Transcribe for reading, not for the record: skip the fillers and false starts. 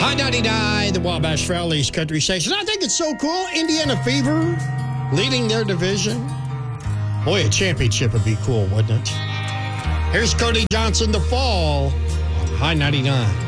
High 99, the Wabash Valley's country station. I think it's so cool. Indiana Fever leading their division. Boy, a championship would be cool, wouldn't it? Here's Cody Johnson, The Fall, on High 99.